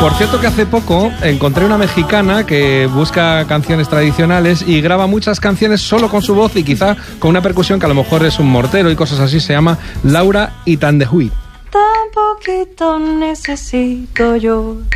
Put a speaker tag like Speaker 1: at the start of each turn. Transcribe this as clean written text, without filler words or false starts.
Speaker 1: Por cierto que hace poco encontré una mexicana que busca canciones tradicionales y graba muchas canciones solo con su voz y quizá con una percusión que a lo mejor es un mortero y cosas así. Se llama Laura Itandehui.
Speaker 2: Tan poquito necesito yo